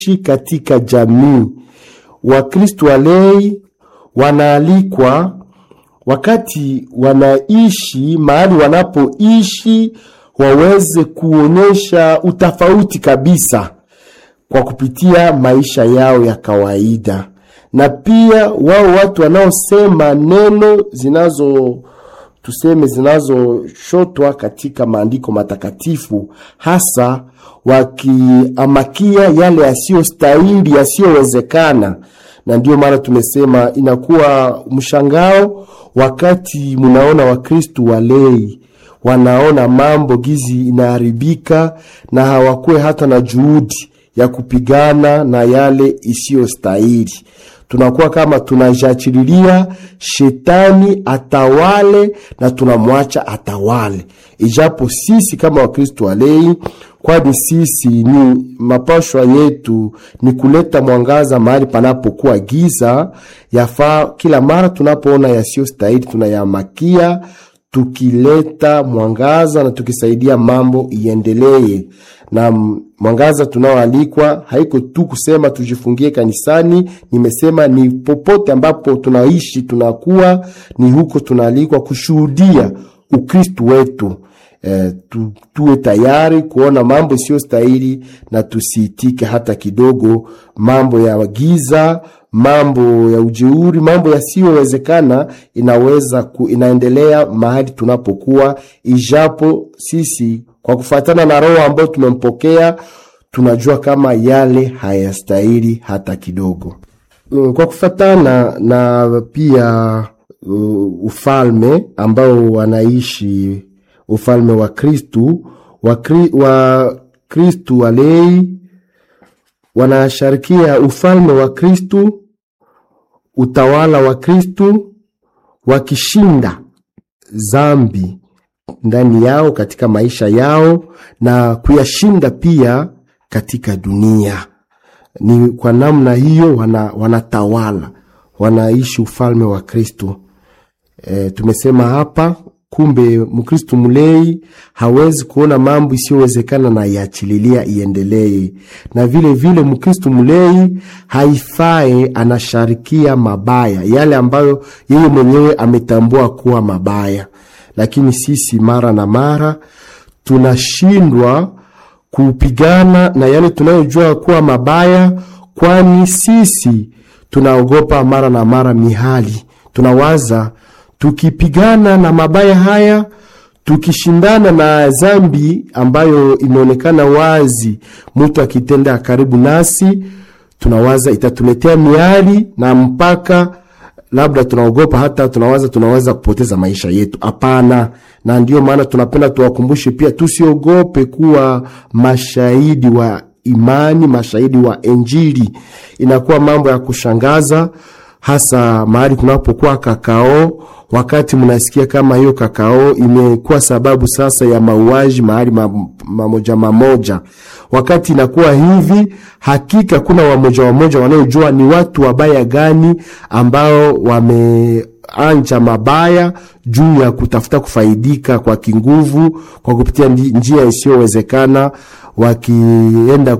katika jamii. Wakristo walei wanaalikwa wakati wanaishi mahali wanapoishi waweze kuonyesha utofauti kabisa kwa kupitia maisha yao ya kawaida. Na pia wao watu wanaosema neno zinazoshotwa katika maandiko matakatifu, hasa wakiamakia yale yasiyostahili, yasiyowezekana. Na ndio maana tumesema inakuwa mshangao wakati mnaona Wakristo walei wanaona mambo gizi inaharibika na hawakue hata na juhudi ya kupigana na yale isiyostahili. Tunakuwa kama tunajachililia shetani atawale na tunamwacha atawale. Ijapo sisi kama Wakristo walei, kwani sisi ni mapashwa yetu ni kuleta mwangaza mahali panapokuwa giza, yafaa kila mara tunapoona yasiyostahili tunayamakia, tukileta mwangaza na tukisaidia mambo iendelee. Na mwangaza tunaoalikwa haiko tu kusema tujifungie kanisani, nimesema ni popote ambapo tunaishi tunakuwa, ni huko tunaalikwa kushuhudia Ukristo wetu. Tuwe tayari kuona mambo sio stahili na tusiitike hata kidogo mambo ya giza, mambo ya ujeuri, mambo yasiyowezekana inaendelea mahali tunapokuwa, ijapo sisi kwa kufuatana na roho ambayo tumempokea tunajua kama yale hayastahili hata kidogo. Kwa kufuatana na pia ufalme ambao wanaishi, ufalme wa Kristu, wa Kristu walei wanasharikia ufalme wa Kristu, utawala wa Kristu, wakishinda zambi ndani yao katika maisha yao na kuyashinda pia katika dunia. Ni kwa namna hiyo wanatawala, wanaishi ufalme wa Kristo. Tumesema hapa kumbe Mkristo mulei hawezi kuona mambo isiyowezekana na iachililia iendelee. Na vile vile Mkristo mulei haifai anasharikia mabaya, yale ambayo yeye mwenyewe ametambua kuwa mabaya. Lakini sisi mara na mara tunashindwa kupigana na yale tunayojua kuwa mabaya, kwani sisi tunaogopa mara na mara mihali. Tunawaza tukipigana na mabaya haya, tukishindana na zambi ambayo imeonekana wazi mtu akitenda karibu nasi, tunawaza itatuletea mihali na mpaka labda tunaogopa hata tunaweza kupoteza maisha yetu. Hapana. Na ndio maana tunapenda tuwakumbushe pia tusiogope kuwa mashahidi wa imani, mashahidi wa Injili. Inakuwa mambo ya kushangaza hasa mahali kunapokuwa kakao, wakati mnasikia kama hiyo kakao imekuwa sababu sasa ya mauaji mahali mamoja. Wakati inakuwa hivi, hakika kuna wamoja wanaojua ni watu wabaya gani ambao wameanja mabaya juu ya kutafuta kufaidika kwa kinguvu kwa kupitia njia isiyowezekana, wakienda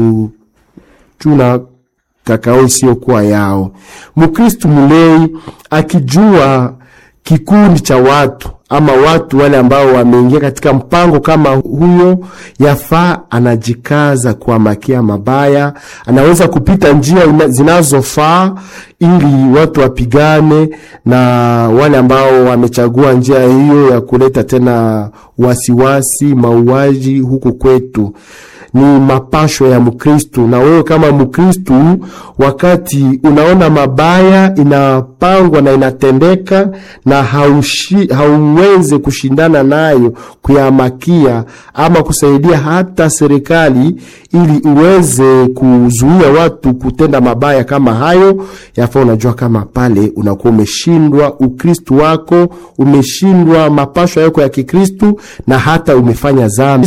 kuchuna kakao isiyokuwa yao. Mkristo mulei akijua kikundi cha watu ama watu wale ambao wameingia katika mpango kama huyo, yafaa anajikaza kuamakia mabaya, anaweza kupita njia zinazofaa ili watu wapigane na wale ambao wamechagua njia hiyo ya kuleta tena wasiwasi, mauaji huku kwetu. Ni mapasho ya Mkristo. Na wewe kama Mkristo, wakati unaona mabaya inapangwa na inatendeka na hauweze kushindana nayo, kuyamakia ama kusaidia hata serikali ili uweze kuzuia watu kutenda mabaya kama hayo, yafaa unajua kama pale unakuwa umeshindwa Ukristo wako, umeshindwa mapasho yako ya Kikristo na hata umefanya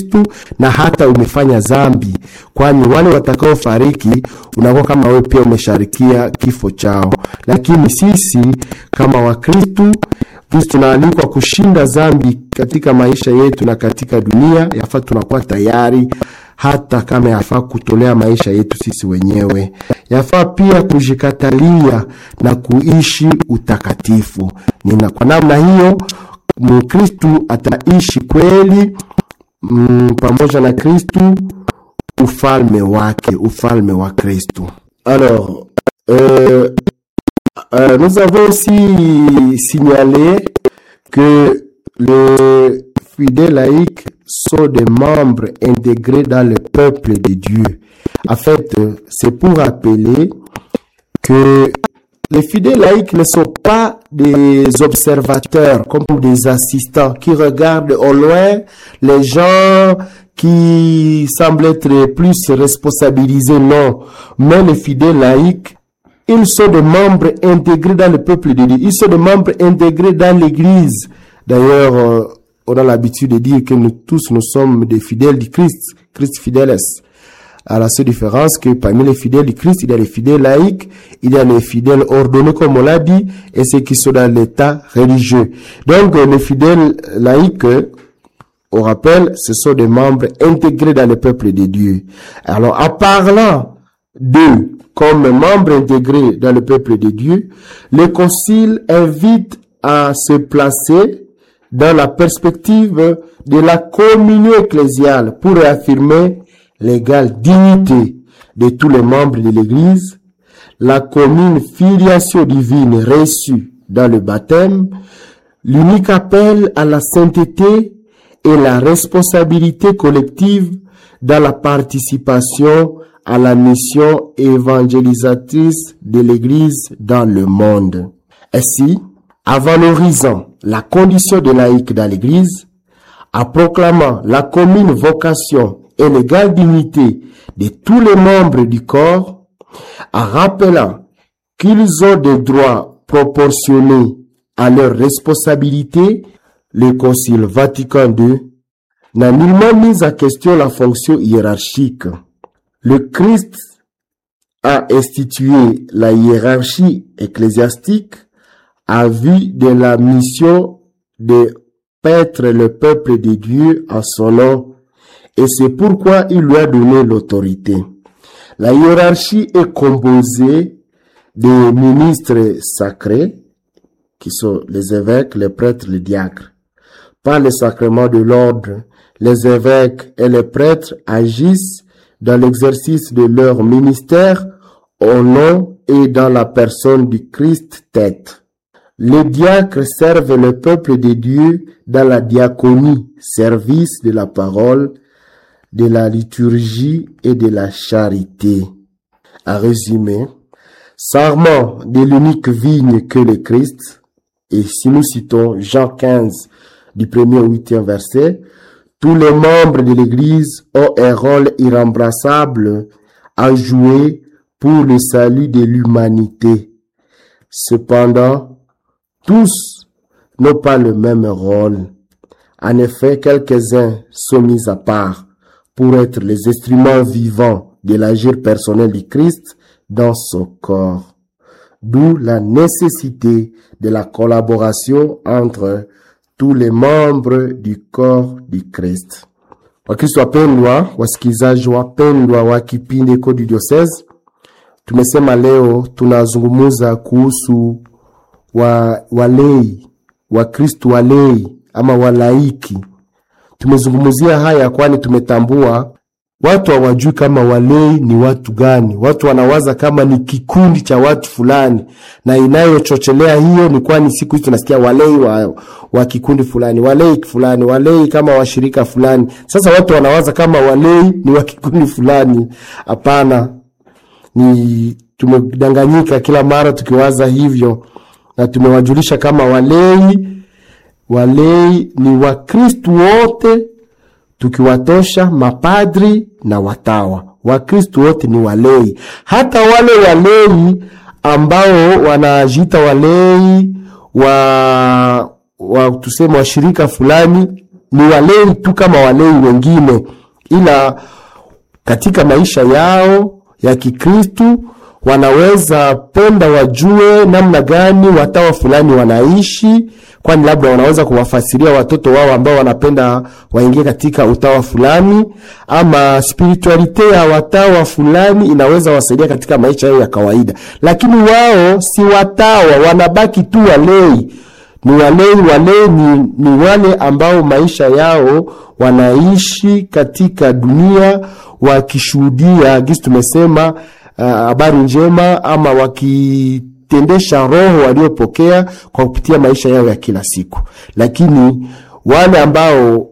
zambi. Kwani wale watakao fariki unakuwa kama wewe pia umesharikia kifo chao. Lakini sisi kama Wakristo tunaalikwa kushinda zambi katika maisha yetu na katika dunia. Yafaa tunakuwa tayari hata kama yafaa kutolea maisha yetu sisi wenyewe. Yafaa pia kujikatalia na kuishi utakatifu. Kwa namna hiyo Mkristu ataishi kweli pamoja na Kristu ufalme wake, ufalme wa Kristu. Alors, nous avons aussi signalé que les fidèles laïcs sont des membres intégrés dans le peuple de Dieu. En fait, c'est pour rappeler que les fidèles laïcs ne sont pas des observateurs comme des assistants qui regardent au loin les gens qui semblent être plus responsabilisés. Non, mais les fidèles laïcs, ils sont des membres intégrés dans le peuple de Dieu. Ils sont des membres intégrés dans l'Église. D'ailleurs, on a l'habitude de dire que nous tous, nous sommes des fidèles du Christ, Christ fideles. À la seule différence que parmi les fidèles du Christ, il y a les fidèles laïcs, il y a les fidèles ordonnés comme on l'a dit, et ceux qui sont dans l'état religieux. Donc, les fidèles laïcs, on rappelle, ce sont des membres intégrés dans le peuple de Dieu. Alors, en parlant d'eux comme membres intégrés dans le peuple de Dieu, le concile invite à se placer dans la perspective de la communion ecclésiale pour réaffirmer l'égale dignité de tous les membres de l'Église, la commune filiation divine reçue dans le baptême, l'unique appel à la sainteté et la responsabilité collective dans la participation à la mission évangélisatrice de l'Église dans le monde. Ainsi, en valorisant la condition de laïque dans l'Église, en proclamant la commune vocation et l'égale dignité de tous les membres du corps, en rappelant qu'ils ont des droits proportionnés à leurs responsabilités, le Concile Vatican II n'a nullement mis en question la fonction hiérarchique. Le Christ a institué la hiérarchie ecclésiastique à vue de la mission de paître le peuple de Dieu en son nom, et c'est pourquoi il lui a donné l'autorité. La hiérarchie est composée des ministres sacrés, qui sont les évêques, les prêtres, les diacres. Par le sacrement de l'ordre, les évêques et les prêtres agissent dans l'exercice de leur ministère au nom et dans la personne du Christ tête. Les diacres servent le peuple de Dieu dans la diaconie, service de la parole, de la liturgie et de la charité. À résumer, sarment de l'unique vigne que le Christ, et si nous citons Jean 15 du 1er au 8e verset, tous les membres de l'Église ont un rôle irremplaçable à jouer pour le salut de l'humanité. Cependant, tous n'ont pas le même rôle. En effet, quelques-uns sont mis à part pour être les instruments vivants de l'agir personnel du Christ dans son corps. D'où la nécessité de la collaboration entre tous les membres du corps du Christ. Wakristo wapendwa, wasikilizaji wapendwa wa kipindi Kodi Diocese, tumesema leo tunazungumuza kuhusu walei, Wakristo walei ama walaiki. Tumezungumzia haya kwani tumetambua watu hawajui kama walei ni watu gani. Watu wanawaza kama ni kikundi cha watu fulani, na inayochochelea hiyo ni kwani siku hizi tunasikia walei wa kikundi fulani, walei fulani, walei kama washirika fulani. Sasa watu wanawaza kama walei ni wa kikundi fulani. Hapana, ni tumedanganyika kila mara tukiwaza hivyo, na tumewajulisha kama walei ni Wakristo wote, tukiwatosha mapadri na watawa. Wakristo wote ni walei. Hata wale walei ambao wanajiita walei tuseme wa shirika fulani, ni walei tu kama walei wengine, ila katika maisha yao ya Kikristo wanaweza penda wajue namna gani watawa fulani wanaishi, kwani labda wanaweza kuwafasiria watoto wao ambao wanapenda waingie katika utawa fulani, ama spiritualite ya watawa fulani inaweza wasaidia katika maisha yao ya kawaida. Lakini wao si watawa, wanabaki tu walei. Ni walei ni wale ambao maisha yao wanaishi katika dunia wakishuhudia gisi tumesema habari njema, ama wakitendesha roho waliopokea kwa kupitia maisha yao ya kila siku. Lakini wale ambao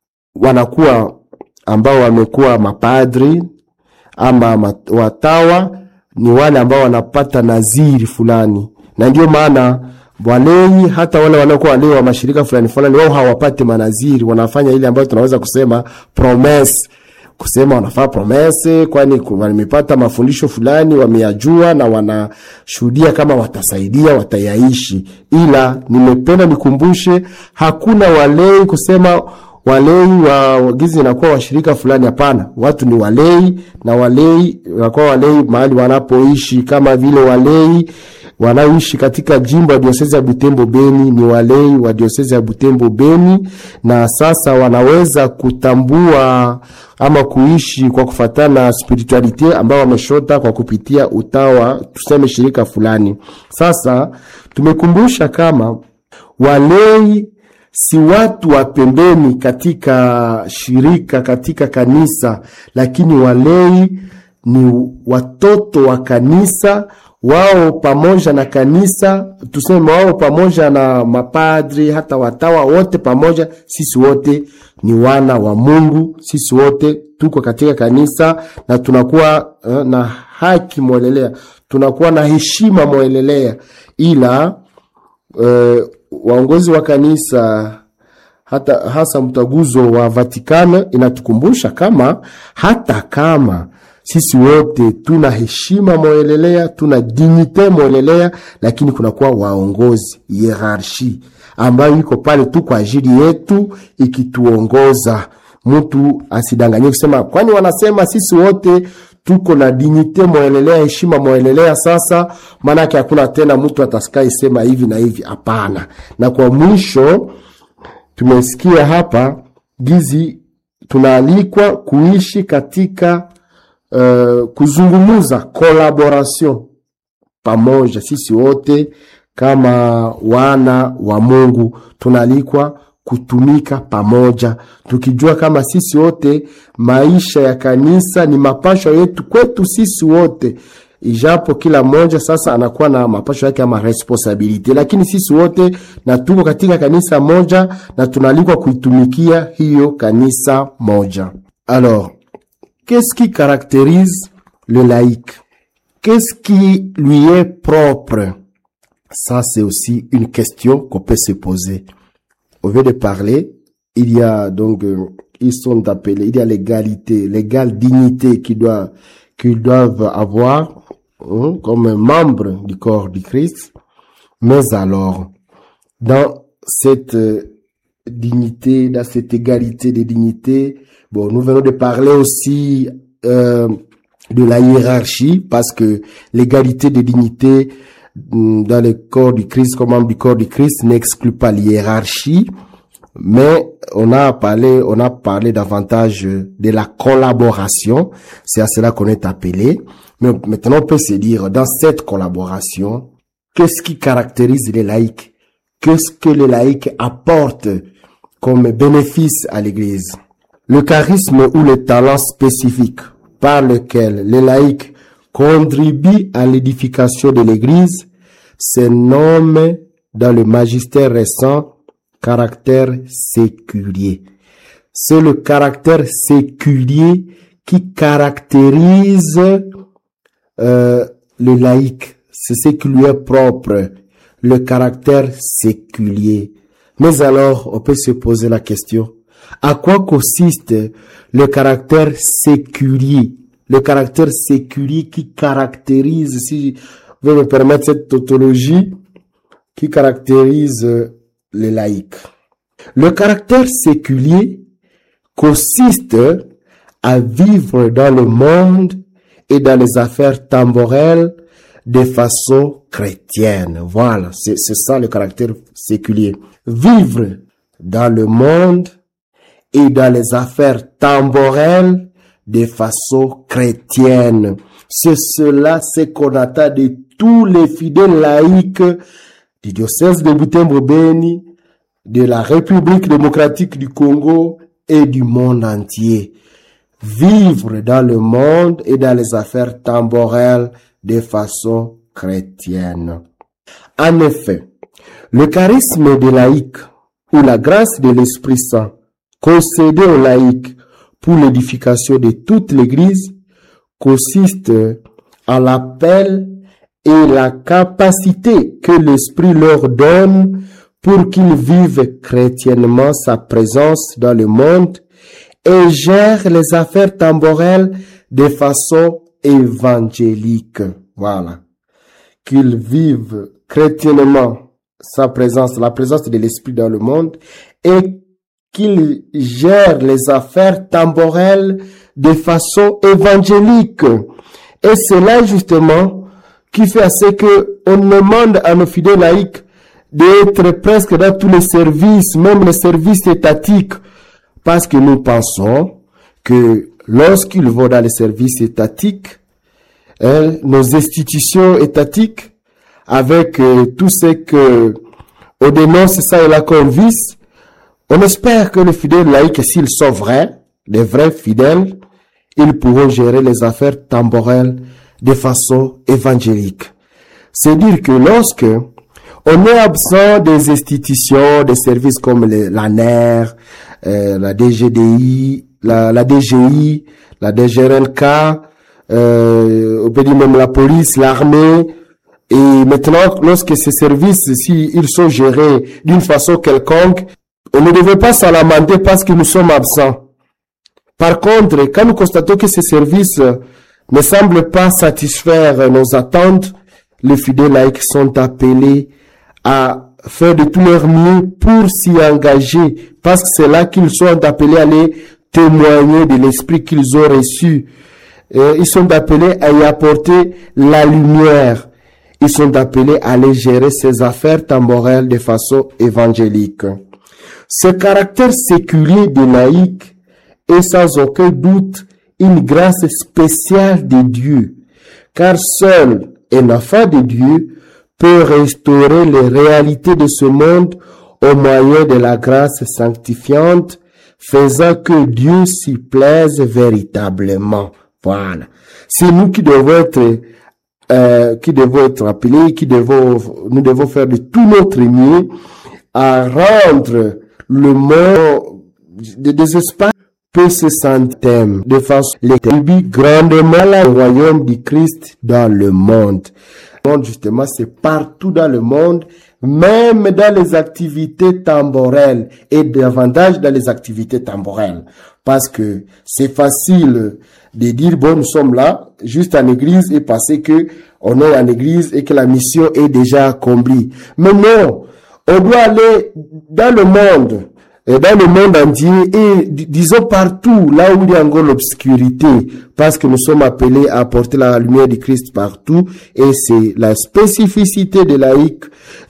wamekuwa mapadri ama watawa ni wale ambao wanapata naziri fulani, na ndio maana walei, hata wale wanaokuwa walei wa mashirika fulani wao hawapati manaziri, wanafanya ile ambayo tunaweza kusema promesse. Kusema wanafaa promesse kwani wamepata mafundisho fulani, wameyajua na wanashuhudia kama watasaidia, watayaishi. Ila nimependa nikumbushe, hakuna walei kusema walei wa gizi inakuwa washirika fulani. Hapana, watu ni walei, na walei wanakuwa walei mahali wanapoishi. Kama vile walei wanaoishi katika jimbo la diocese ya Butembo Beni ni walei wa diocese ya Butembo Beni, na sasa wanaweza kutambua ama kuishi kwa kufuatana na spiritualite ambao wameshota kwa kupitia utawa, tuseme shirika fulani. Sasa tumekumbusha kama walei si watu wa pembeni katika shirika, katika kanisa, lakini walei ni watoto wa kanisa. Wao pamoja na kanisa, tuseme wao pamoja na mapadri, hata watawa wote pamoja, sisi wote ni wana wa Mungu. Sisi wote tuko katika kanisa na tunakuwa na haki mwelelea, tunakuwa na heshima mwelelea. Ila waongozi wa kanisa, hasa mtaguzo wa Vatikano inatukumbusha kama hata kama sisi wote tuna heshima mwelelea, tuna dignite mwelelea, lakini kunakuwa waongozi, hierarchie ambayo iko pale tu kwa ajili yetu ikituongoza. Mtu asidanganye kusema kwani wanasema sisi wote tuko na dignite mwelelea, heshima mwelelea, sasa maana yake hakuna tena mtu atasikai sema hivi na hivi. Hapana. Na kwa mwisho tumesikia hapa gizi tunaalikwa kuishi katika kuzungumuza, collaboration pamoja. Sisi wote kama wana wa Mungu tunaalikwa kutumika pamoja, tukijua kama sisi wote maisha ya kanisa ni mapasho yetu kwetu sisi wote, ijapo kila mmoja sasa anakuwa na mapasho yake ama responsibility, lakini sisi wote na tuko katika kanisa moja na tunaalikwa kuitumikia hiyo kanisa moja. Alors, qu'est-ce qui caractérise le laïc? Qu'est-ce qui lui est propre? Ça, c'est aussi une question qu'on peut se poser. Au lieu de parler, il y a donc, ils sont appelés, il y a l'égalité, l'égale dignité qu'ils doivent avoir comme membres du corps du Christ. Mais alors, dans cette dignité, dans cette égalité de dignité, bon, nous venons de parler aussi de la hiérarchie, parce que l'égalité de dignité dans le corps du Christ, comme membre du corps du Christ, n'exclut pas l'hiérarchie, mais on a parlé davantage de la collaboration. C'est à cela qu'on est appelé. Mais maintenant, on peut se dire, dans cette collaboration, qu'est-ce qui caractérise les laïcs? Qu'est-ce que les laïcs apportent comme bénéfice à l'Église? Le charisme ou le talent spécifique par lequel les laïcs contribuent à l'édification de l'Église se nomme dans le magistère récent caractère séculier. C'est le caractère séculier qui caractérise le laïc. C'est ce qui lui est propre, le caractère séculier. Mais alors, on peut se poser la question, à quoi consiste le caractère séculier? Le caractère séculier qui caractérise, si vous me permettre cette tautologie, qui caractérise les laïcs. Le caractère séculier consiste à vivre dans le monde et dans les affaires temporelles de façon chrétienne. Voilà, c'est ça le caractère séculier. Vivre dans le monde et dans les affaires temporelles de façon chrétienne. C'est cela, ce qu'on attend de tous les fidèles laïcs du diocèse de Butembo-Beni, de la République démocratique du Congo et du monde entier. Vivre dans le monde et dans les affaires temporelles de façon chrétienne. En effet, le charisme des laïcs ou la grâce de l'Esprit Saint concédée aux laïcs pour l'édification de toute l'Église consiste en l'appel et la capacité que l'Esprit leur donne pour qu'ils vivent chrétiennement sa présence dans le monde et gèrent les affaires temporelles de façon évangélique. Voilà. Qu'ils vivent chrétiennement sa présence, la présence de l'Esprit dans le monde et qu'ils gèrent les affaires temporelles de façon évangélique. Et c'est là justement qui fait à ce que on demande à nos fidèles laïcs d'être presque dans tous les services, même les services étatiques, parce que nous pensons que lorsqu'ils vont dans les services étatiques, nos institutions étatiques, avec tout ce que on dénonce ça et là qu'on vise, on espère que les fidèles laïcs, s'ils sont vrais, les vrais fidèles, ils pourront gérer les affaires temporelles de façon évangélique. C'est dire que lorsque on est absent des institutions, des services comme la NER, la DGDI, la DGI, la DGRNK, on peut dire même la police, l'armée, et maintenant, lorsque ces services, s'ils sont gérés d'une façon quelconque, on ne devrait pas s'en lamenter parce que nous sommes absents. Par contre, quand nous constatons que ces services ne semblent pas satisfaire nos attentes, les fidèles laïcs sont appelés à faire de tout leur mieux pour s'y engager, parce que c'est là qu'ils sont appelés à aller témoigner de l'esprit qu'ils ont reçu. Ils sont appelés à y apporter la lumière. Ils sont appelés à aller gérer ces affaires temporelles de façon évangélique. Ce caractère séculier des laïcs est sans aucun doute une grâce spéciale de Dieu, car seul un enfant de Dieu peut restaurer les réalités de ce monde au moyen de la grâce sanctifiante, faisant que Dieu s'y plaise véritablement. Voilà. C'est nous qui devons être appelés, nous devons faire de tout notre mieux à rendre le monde des espaces peut se sentir de façon l'établit grandement le royaume du Christ dans le monde. Justement, c'est partout dans le monde, même dans les activités temporelles et davantage dans les activités temporelles. Parce que c'est facile de dire, bon, nous sommes là, juste en église et penser que on est en église et que la mission est déjà accomplie. Mais non, on doit aller dans le monde entier et disons partout, là où il y a encore l'obscurité, parce que nous sommes appelés à apporter la lumière du Christ partout, et c'est la spécificité des laïcs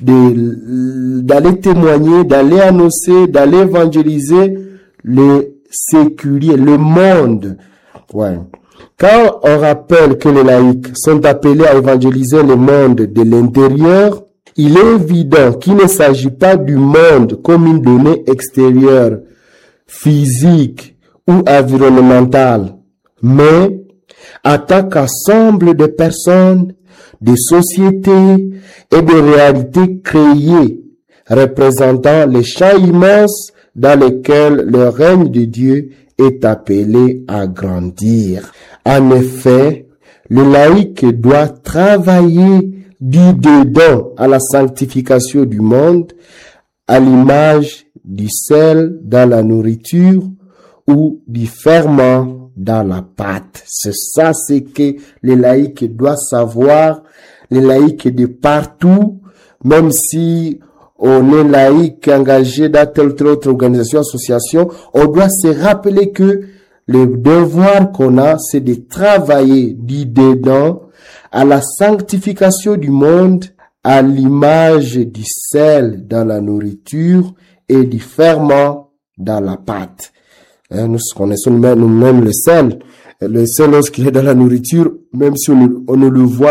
d'aller témoigner, d'aller annoncer, d'aller évangéliser les séculiers, le monde. Ouais. Quand on rappelle que les laïcs sont appelés à évangéliser le monde de l'intérieur, il est évident qu'il ne s'agit pas du monde comme une donnée extérieure, physique ou environnementale, mais en tant qu'ensemble de personnes, de sociétés et de réalités créées, représentant les champs immenses dans lesquels le règne de Dieu est appelé à grandir. En effet, le laïc doit travailler du dedans à la sanctification du monde, à l'image du sel dans la nourriture ou du ferment dans la pâte. C'est ça, c'est que les laïcs doivent savoir, les laïcs de partout, même si on est laïc engagé dans telle ou telle autre organisation, association, on doit se rappeler que le devoir qu'on a, c'est de travailler du dedans à la sanctification du monde à l'image du sel dans la nourriture et du ferment dans la pâte. Nous connaissons nous-mêmes le sel. Le sel, lorsqu'il est dans la nourriture, même si on ne le voit